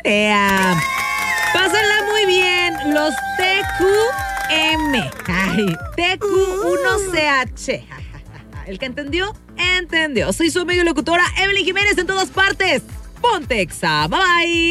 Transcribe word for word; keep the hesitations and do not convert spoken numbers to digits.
tarea. Pásenla muy bien, los T Q M. Ay, T Q uno C H. El que entendió, entendió. Soy su amiga y locutora Evelyn Jiménez en todas partes. Ponte Exa. Bye bye.